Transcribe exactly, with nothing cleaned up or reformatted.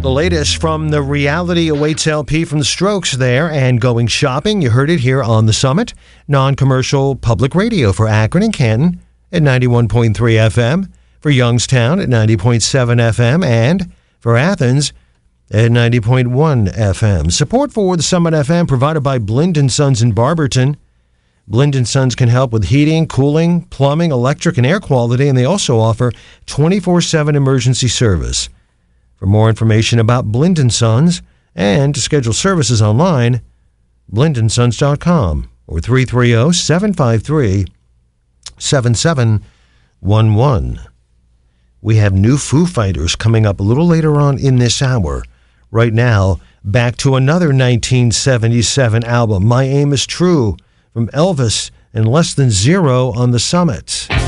The latest from the Reality Awaits L P from the Strokes there, and going shopping. You heard it here on the Summit. Non-commercial public radio for Akron and Canton at ninety-one point three F M, for Youngstown at ninety point seven F M, and for Athens at ninety point one F M. Support for the Summit F M provided by Blind and Sons in Barberton. Blind and Sons can help with heating, cooling, plumbing, electric, and air quality, and they also offer twenty-four seven emergency service. For more information about Blind and Sons and to schedule services online, blind and sons dot com or three three zero, seven five three, seven seven one one. We have new Foo Fighters coming up a little later on in this hour. Right now, back to another nineteen seventy-seven album, My Aim is True, from Elvis and Less Than Zero on the Summit.